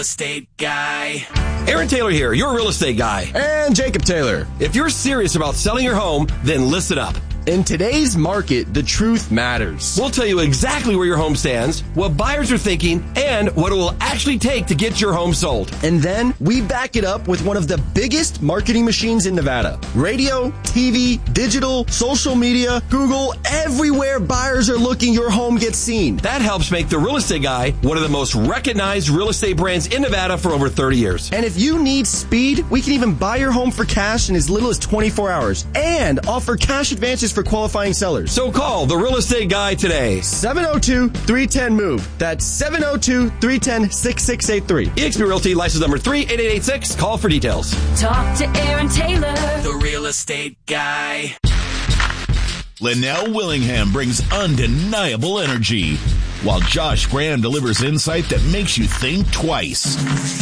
Estate guy. Aaron Taylor here, your real estate guy. And Jacob Taylor. If you're serious about selling your home, then listen up. In today's market, the truth matters. We'll tell you exactly where your home stands, what buyers are thinking, and what it will actually take to get your home sold. And then we back it up with one of the biggest marketing machines in Nevada. Radio, TV, digital, social media, Google, everywhere buyers are looking, your home gets seen. That helps make The Real Estate Guy one of the most recognized real estate brands in Nevada for over 30 years. And if you need speed, we can even buy your home for cash in as little as 24 hours and offer cash advances for qualifying sellers. So call The Real Estate Guy today. 702-310-MOVE. That's 702-310-6683. eXp Realty, license number 38886. Call for details. Talk to Aaron Taylor, the real estate guy. Linnell Willingham brings undeniable energy, while Josh Graham delivers insight that makes you think twice.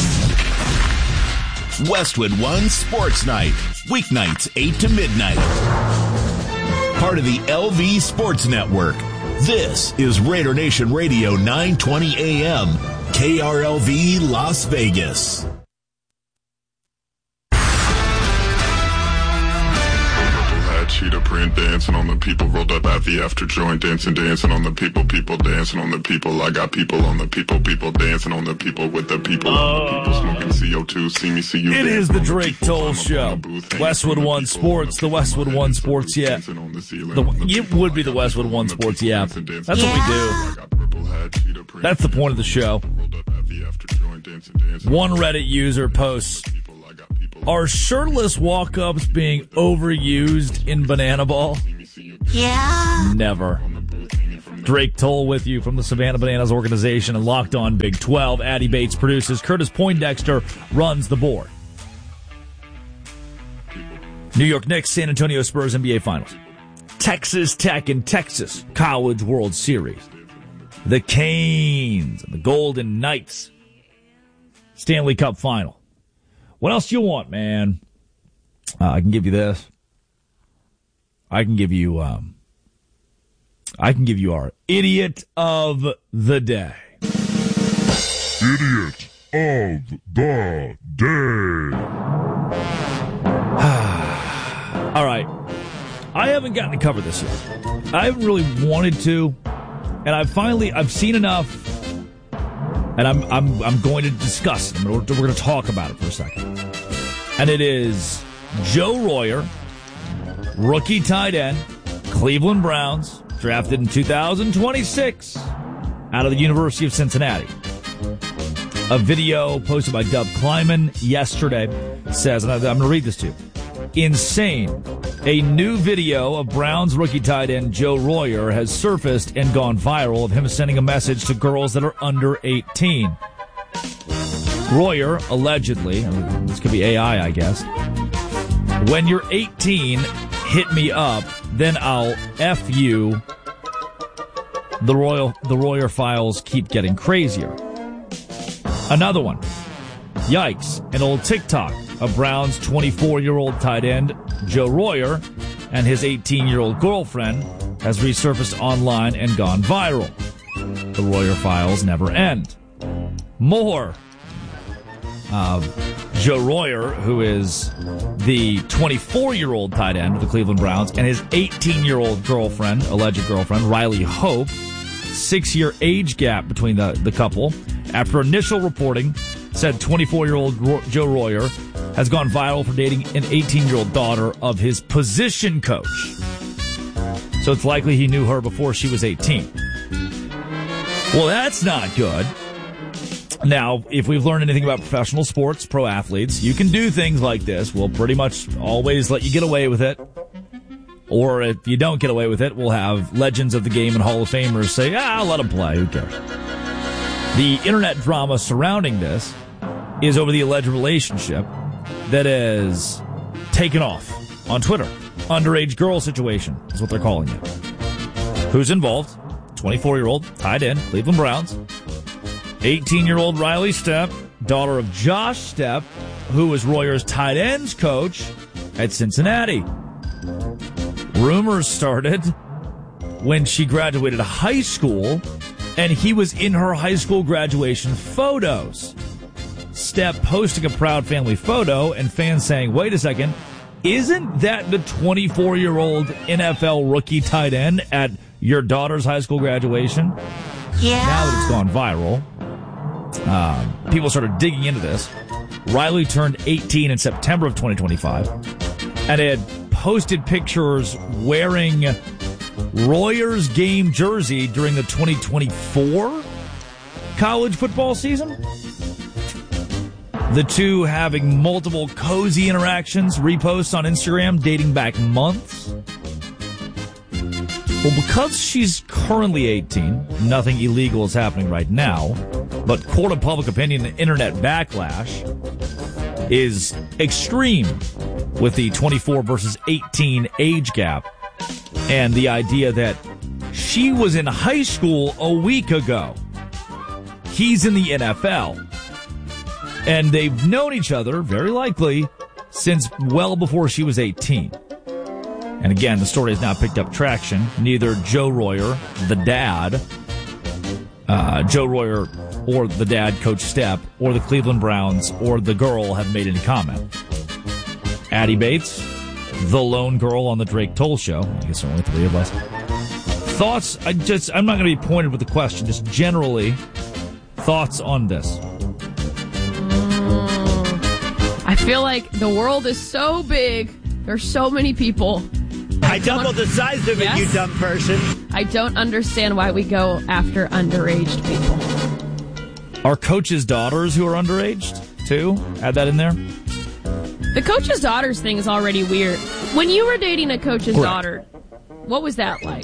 Westwood One Sports Night, weeknights 8 to midnight. Part of the LV Sports Network. This is Raider Nation Radio 920 AM, KRLV Las Vegas. Cheetah print dancing on the people, rolled up at the after joint, dancing on the people dancing on the people. I got people on the people dancing on the people with the people on the people smoking CO2. See me, see you. It is the Drake Toll Show. Westwood One Sports, the Westwood One Sports Yeah. It would be the Westwood One Sports Yeah. That's what we do. That's the point of the show. One Reddit user posts, are shirtless walk-ups being overused in Banana Ball? Yeah. Never. Drake Toll with you from the Savannah Bananas organization and Locked On Big 12. Addie Bates produces. Curtis Poindexter runs the board. New York Knicks, San Antonio Spurs NBA Finals. Texas Tech and Texas College World Series. The Canes and the Golden Knights. Stanley Cup Final. What else do you want, man? I can give you this. I can give you our Idiot of the Day. Idiot of the Day. All right. I haven't gotten to cover this yet. I haven't really wanted to, and I've seen enough. And I'm going to discuss it. We're going to talk about it for a second. And it is Joe Royer, rookie tight end, Cleveland Browns, drafted in 2026 out of the University of Cincinnati. A video posted by Dub Kleiman yesterday says, and I'm going to read this to you. Insane. A new video of Browns rookie tight end Joe Royer has surfaced and gone viral of him sending a message to girls that are under 18. Royer, allegedly, this could be AI, I guess, when you're 18, hit me up, then I'll F you. The Royer files keep getting crazier. Another one. Yikes, an old TikTok of Browns' 24-year-old tight end, Joe Royer, and his 18-year-old girlfriend has resurfaced online and gone viral. The Royer files never end. More. Joe Royer, who is the 24-year-old tight end of the Cleveland Browns, and his 18-year-old girlfriend, alleged girlfriend, Riley Hope. 6-year age gap between the couple. After initial reporting said 24-year-old Joe Royer has gone viral for dating an 18-year-old daughter of his position coach. So it's likely he knew her before she was 18. Well, that's not good. Now, if we've learned anything about professional sports, pro athletes, you can do things like this. We'll pretty much always let you get away with it. Or if you don't get away with it, we'll have legends of the game and Hall of Famers say, I'll let them play. Who cares? The internet drama surrounding this is over the alleged relationship that is taken off on Twitter. Underage girl situation is what they're calling it. Who's involved? 24-year-old tight end, Cleveland Browns. 18-year-old Riley Stepp, daughter of Josh Stepp, who was Royer's tight ends coach at Cincinnati. Rumors started when she graduated high school, and he was in her high school graduation photos. Stepp posting a proud family photo and fans saying, wait a second, isn't that the 24-year-old NFL rookie tight end at your daughter's high school graduation? Yeah. Now that it's gone viral, people started digging into this. Riley turned 18 in September of 2025 and had posted pictures wearing Royer's game jersey during the 2024 college football season. The two having multiple cozy interactions, reposts on Instagram dating back months. Well, because she's currently 18, nothing illegal is happening right now, but court of public opinion and internet backlash is extreme with the 24 versus 18 age gap and the idea that she was in high school a week ago. He's in the NFL. And they've known each other, very likely, since well before she was 18. And again, the story has not picked up traction. Neither Joe Royer, the dad, Joe Royer or the dad, Coach Stepp, or the Cleveland Browns, or the girl have made any comment. Addie Bates, the lone girl on the Drake Toll Show. I guess there are only three of us. Thoughts? I'm not going to be pointed with the question, just generally, thoughts on this. I feel like the world is so big. There's so many people. I doubled the size of it, you dumb person. I don't understand why we go after underaged people. Are coaches' daughters who are underaged, too? Add that in there. The coach's daughters thing is already weird. When you were dating a coach's daughter, what was that like?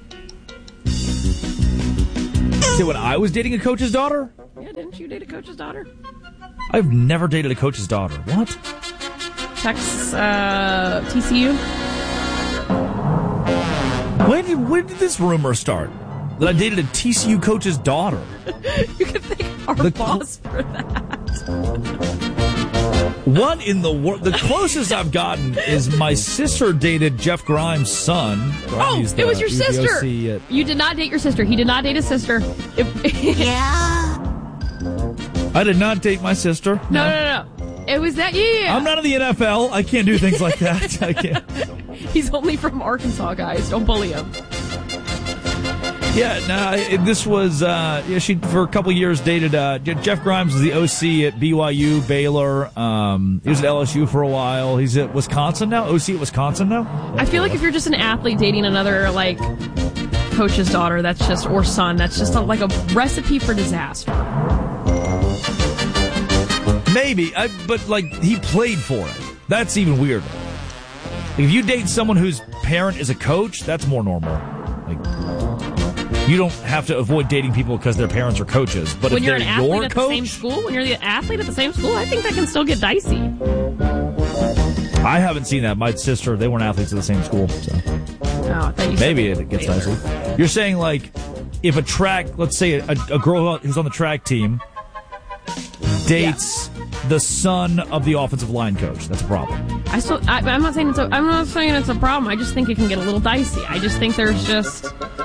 So when I was dating a coach's daughter? Yeah, didn't you date a coach's daughter? I've never dated a coach's daughter. What? Texas, TCU? When did this rumor start? That I dated a TCU coach's daughter? You can thank our boss for that. What in the world? The closest I've gotten is my sister dated Jeff Grimes' son. Grimes, it was your sister. You did not date your sister. He did not date his sister. Yeah. I did not date my sister. No. It was that, yeah. I'm not in the NFL. I can't do things like that. I can't. He's only from Arkansas, guys. Don't bully him. Yeah, no, this was, she for a couple years dated, Jeff Grimes was the OC at BYU, Baylor. He was at LSU for a while. He's at Wisconsin now, OC at Wisconsin now. I feel like if you're just an athlete dating another, like, coach's daughter, that's just, or son, that's just like a recipe for disaster. Maybe, but like he played for it. That's even weirder. If you date someone whose parent is a coach, that's more normal. Like you don't have to avoid dating people because their parents are coaches. But when if you're they're an athlete your at coach, the same school, when you're the athlete at the same school, I think that can still get dicey. I haven't seen that. My sister, they weren't athletes at the same school, so maybe it gets dicey. You're saying like if a track, let's say a girl who's on the track team dates the son of the offensive line coach. That's a problem. I'm not saying it's a problem. I just think it can get a little dicey. I just think there's just,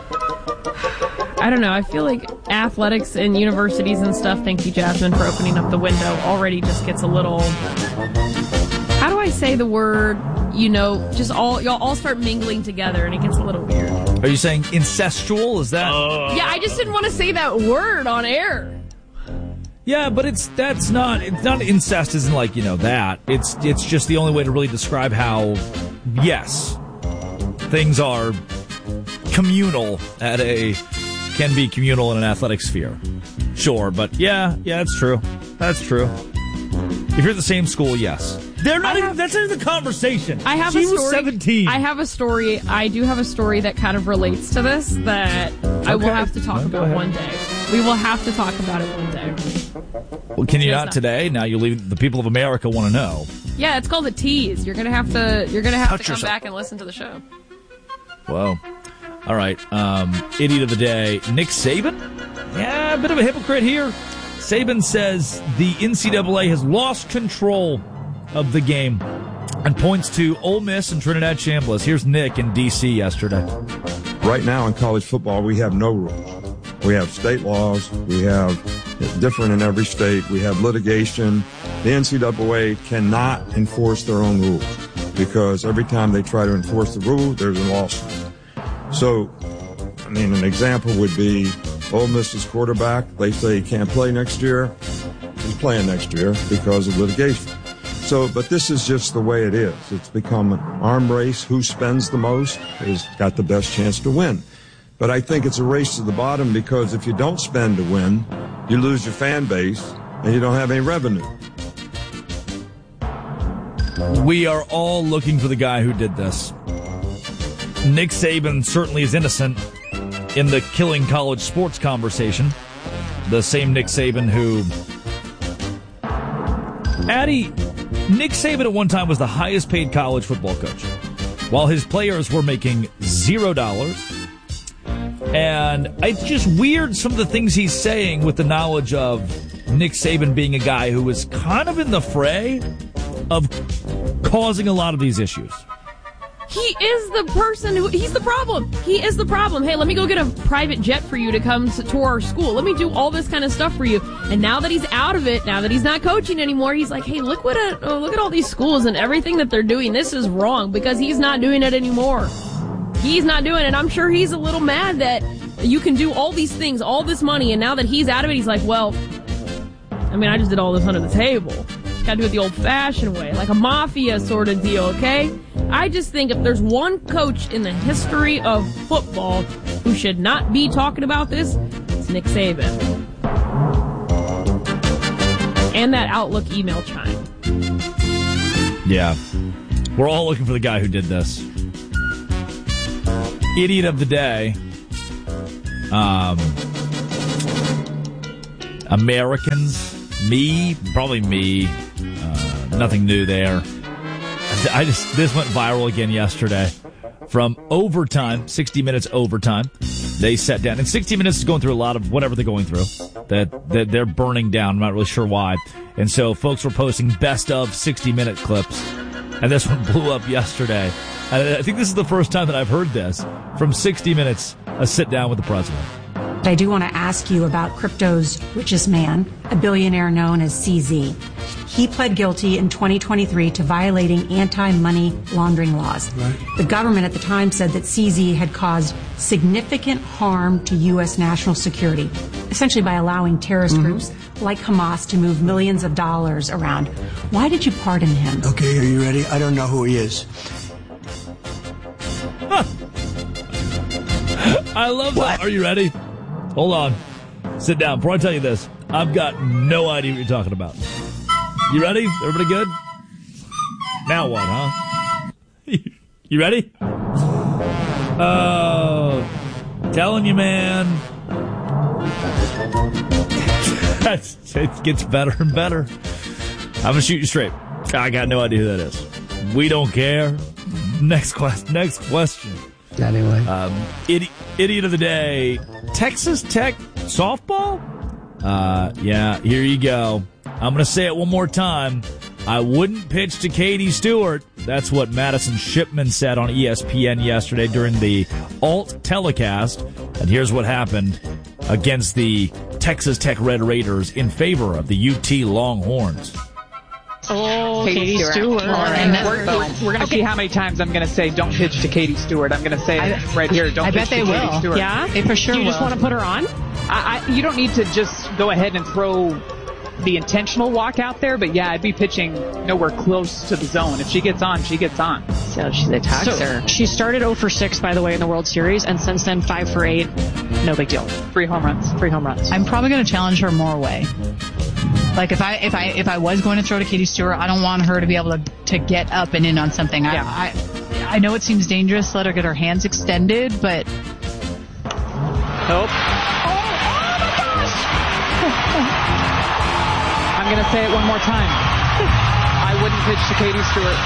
I don't know. I feel like athletics and universities and stuff, thank you, Jasmine, for opening up the window, already just gets a little, how do I say the word, just y'all all start mingling together and it gets a little weird. Are you saying incestual? Is that? Yeah, I just didn't want to say that word on air. Yeah, but it's not incest isn't like, that. It's just the only way to really describe how, yes, things are communal can be communal in an athletic sphere. Sure, but yeah, it's true. That's true. If you're at the same school, yes. That's not even the conversation. She was 17. I have a story. I do have a story that kind of relates to this that I will have to talk about one day. We will have to talk about it one day. Well, can you not today? Now the people of America want to know. Yeah, it's called a tease. You're gonna have to come back and listen to the show. Whoa. All right. Idiot of the day, Nick Saban. Yeah, a bit of a hypocrite here. Saban says the NCAA has lost control of the game and points to Ole Miss and Trinidad Chambliss. Here's Nick in D.C. yesterday. Right now in college football, we have no rules. We have state laws. We have different in every state. We have litigation. The NCAA cannot enforce their own rules because every time they try to enforce the rule, there's a lawsuit. So, I mean, an example would be Ole Miss's quarterback. They say he can't play next year. He's playing next year because of litigation. So, but this is just the way it is. It's become an arm race. Who spends the most has got the best chance to win. But I think it's a race to the bottom because if you don't spend to win, you lose your fan base and you don't have any revenue. We are all looking for the guy who did this. Nick Saban certainly is innocent in the killing college sports conversation. The same Nick Saban who... Addie, Nick Saban at one time was the highest paid college football coach, while his players were making $0. And it's just weird some of the things he's saying with the knowledge of Nick Saban being a guy who was kind of in the fray of causing a lot of these issues. He is the person he's the problem. He is the problem. Hey, let me go get a private jet for you to come to our school. Let me do all this kind of stuff for you. And now that he's out of it, now that he's not coaching anymore, he's like, hey, look at all these schools and everything that they're doing. This is wrong because he's not doing it anymore. He's not doing it. I'm sure he's a little mad that you can do all these things, all this money, and now that he's out of it, he's like, well, I mean, I just did all this under the table. Just gotta do it the old-fashioned way, like a mafia sort of deal, okay? I just think if there's one coach in the history of football who should not be talking about this, it's Nick Saban. And that Outlook email chime. Yeah. We're all looking for the guy who did this. Idiot of the day. Americans. Probably me. Nothing new there. This went viral again yesterday. From overtime, 60 Minutes overtime, they sat down. And 60 Minutes is going through a lot of whatever they're going through. That they're burning down. I'm not really sure why. And so folks were posting best of 60-minute clips. And this one blew up yesterday. And I think this is the first time that I've heard this from 60 Minutes, a sit down with the president. I do want to ask you about crypto's richest man, a billionaire known as CZ. He pled guilty in 2023 to violating anti-money laundering laws. Right. The government at the time said that CZ had caused significant harm to U.S. national security, essentially by allowing terrorist groups like Hamas to move millions of dollars around. Why did you pardon him? Okay, are you ready? I don't know who he is. I love that. Are you ready? Hold on. Sit down. Before I tell you this, I've got no idea what you're talking about. You ready? Everybody good? Now what, huh? You ready? Telling you, man. It gets better and better. I'm going to shoot you straight. I got no idea who that is. We don't care. Next question. Anyway. Idiot of the day. Texas Tech softball? Yeah, here you go. I'm going to say it one more time. I wouldn't pitch to Katie Stewart. That's what Madison Shipman said on ESPN yesterday during the alt telecast. And here's what happened against the Texas Tech Red Raiders in favor of the UT Longhorns. Oh, Katie Stewart. We're going to see how many times I'm going to say don't pitch to Katie Stewart. I'm going to say it right here. Don't pitch to Katie Stewart. Yeah, they for sure will. You just want to put her on? You don't need to just go ahead and throw the intentional walk out there, but yeah, I'd be pitching nowhere close to the zone. If she gets on, she gets on. So she's a toxer. She started 0 for 6, by the way, in the World Series, and since then 5 for 8. No big deal. 3 home runs. 3 home runs. I'm probably going to challenge her more away. Like if I was going to throw to Katie Stewart, I don't want her to be able to get up and in on something. Yeah. I know it seems dangerous to let her get her hands extended, but nope. I'm going to say it one more time. I wouldn't pitch to Katie Stewart.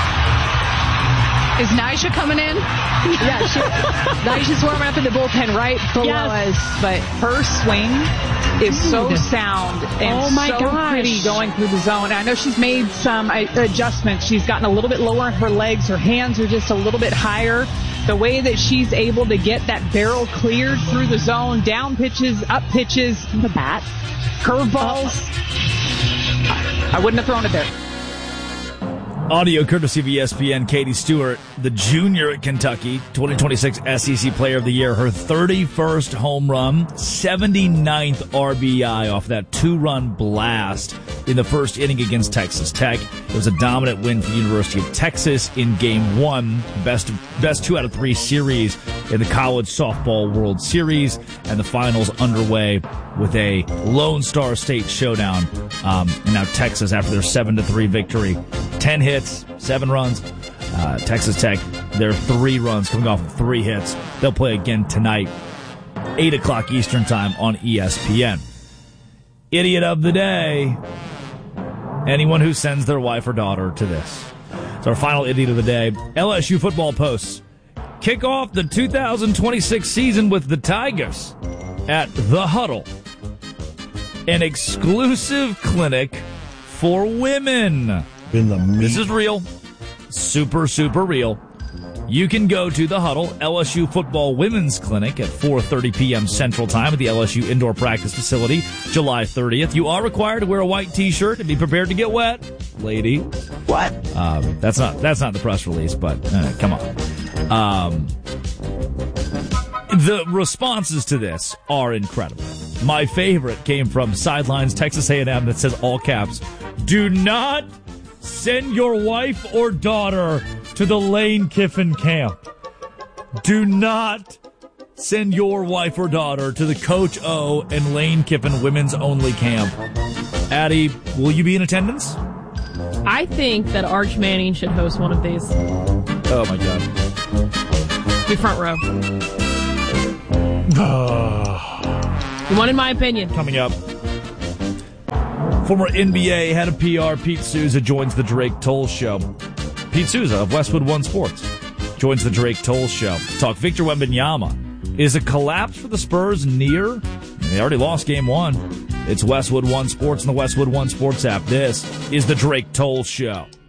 Is Nyjah coming in? Yeah, Nyjah's warming up in the bullpen right below us, but her swing is so sound and pretty going through the zone. I know she's made some adjustments. She's gotten a little bit lower in her legs. Her hands are just a little bit higher. The way that she's able to get that barrel cleared through the zone, down pitches, up pitches, the bat, curveballs. I wouldn't have thrown it there. Audio courtesy of ESPN. Katie Stewart, the junior at Kentucky, 2026 SEC Player of the Year. Her 31st home run, 79th RBI off that 2-run blast in the first inning against Texas Tech. It was a dominant win for the University of Texas in Game 1. Best 2 out of 3 series in the College Softball World Series. And the finals underway with a Lone Star State showdown. And now Texas, after their 7-3 victory, 10 hits, 7 runs. Texas Tech, their 3 runs coming off of 3 hits. They'll play again tonight, 8 o'clock Eastern Time on ESPN. Idiot of the day. Anyone who sends their wife or daughter to this. It's our final idiot of the day. LSU football posts kick off the 2026 season with the Tigers at The Huddle, an exclusive clinic for women. This is real. Super, super real. You can go to The Huddle, LSU Football Women's Clinic at 4:30 p.m. Central Time at the LSU Indoor Practice Facility, July 30th. You are required to wear a white T-shirt and be prepared to get wet, lady. What? That's not the press release, but come on. The responses to this are incredible. My favorite came from Sidelines Texas A&M that says all caps, "Do not send your wife or daughter to the Lane Kiffin camp. Do not send your wife or daughter to the Coach O and Lane Kiffin women's only camp." Addie, will you be in attendance? I think that Arch Manning should host one of these. Oh my God. Be front row. You wanted my opinion. Coming up. Former NBA head of PR Pete Souza joins the Drake Toll Show. Pete Souza of Westwood One Sports joins the Drake Toll Show. Talk Victor Wembanyama. Is a collapse for the Spurs near? They already lost Game 1. It's Westwood One Sports and the Westwood One Sports app. This is the Drake Toll Show.